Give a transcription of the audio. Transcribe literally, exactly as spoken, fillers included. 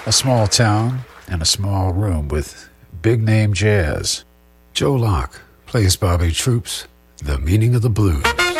A small town and a small room with big-name jazz. Joe Locke plays Bobby Troups, The Meaning of the Blues.